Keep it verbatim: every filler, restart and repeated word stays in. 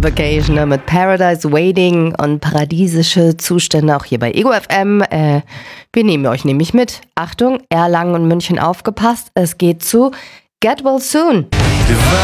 Vacation ne, mit Paradise Waiting und paradiesische Zustände auch hier bei Ego F M. Äh, wir nehmen euch nämlich mit. Achtung, Erlangen und München aufgepasst. Es geht zu Get Well Soon.